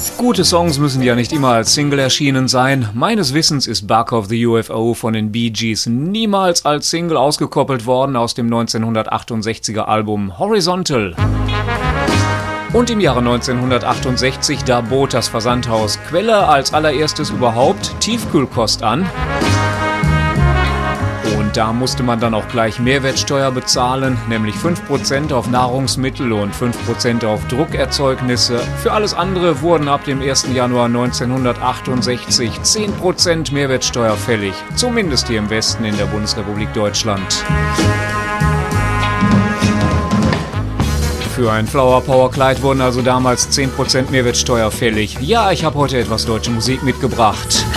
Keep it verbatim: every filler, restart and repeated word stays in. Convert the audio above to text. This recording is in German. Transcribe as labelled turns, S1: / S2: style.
S1: Gute Songs müssen ja nicht immer als Single erschienen sein. Meines Wissens ist Bark of the U F O von den Bee Gees niemals als Single ausgekoppelt worden aus dem neunzehnhundertachtundsechziger Album Horizontal. Und im Jahre neunzehnhundertachtundsechzig, da bot das Versandhaus Quelle als allererstes überhaupt Tiefkühlkost an. Und da musste man dann auch gleich Mehrwertsteuer bezahlen, nämlich fünf Prozent auf Nahrungsmittel und fünf Prozent auf Druckerzeugnisse. Für alles andere wurden ab dem ersten Januar neunzehnhundertachtundsechzig zehn Prozent Mehrwertsteuer fällig, zumindest hier im Westen in der Bundesrepublik Deutschland. Für ein Flower Power Kleid wurden also damals zehn Prozent Mehrwertsteuer fällig. Ja, ich habe heute etwas deutsche Musik mitgebracht.